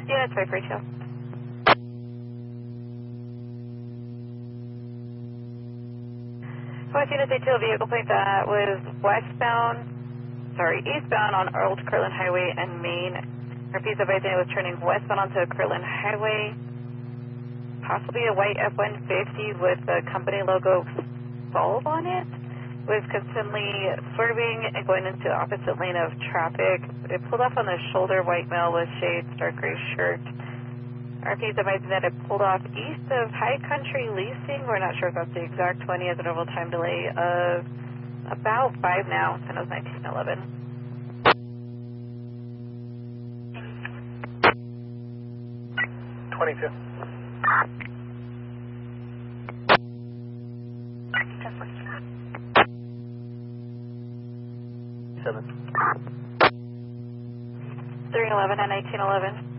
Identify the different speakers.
Speaker 1: Units 532. West Unit 82, a vehicle plate that was eastbound on Old Kirtland Highway and Main. Repeats advising it was turning westbound onto Kirtland Highway. Possibly a white F-150 with the company logo Solve on it. Was constantly swerving and going into the opposite lane of traffic. It pulled off on the shoulder, white male with shades, dark gray shirt. RP's advising that it pulled off east of High Country Leasing. We're not sure if that's the exact 20 as an overall time delay of about 5 now, and it was 1911.
Speaker 2: Seven.
Speaker 1: 311 and 1911.